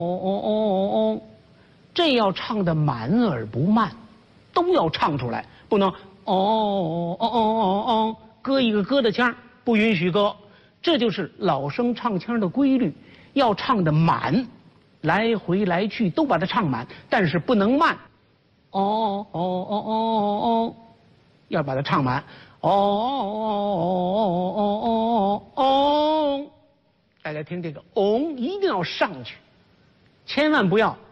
哦，这要唱得满而不慢，都要唱出来，不能搁一个搁的腔不允许搁，这就是老生唱腔的规律，要唱得满，来回来去都把它唱满，但是不能慢。要把它唱满。大家听这个一定要上去，千万不要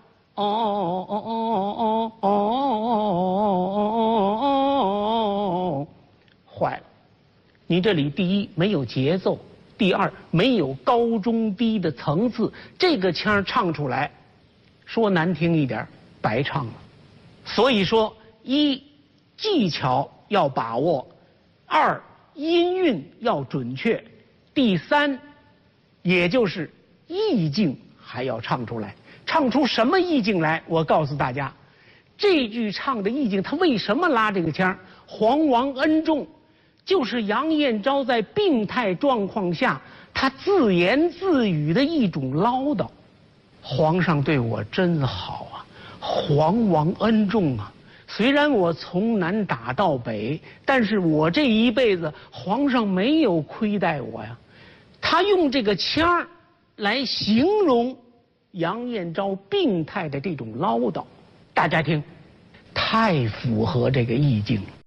坏了。你这里第一没有节奏，第二没有高中低的层次，这个腔唱出来，说难听一点，白唱了。所以说，一技巧要把握，二音韵要准确，第三也就是意境还要唱出来。唱出什么意境来？我告诉大家，这句唱的意境，他为什么拉这个腔？皇王恩重，就是杨彦昭在病态状况下，他自言自语的一种唠叨。皇上对我真好啊，皇王恩重啊。虽然我从南打到北，但是我这一辈子皇上没有亏待我呀。他用这个腔来形容杨彦昭病态的这种唠叨，大家听，太符合这个意境了。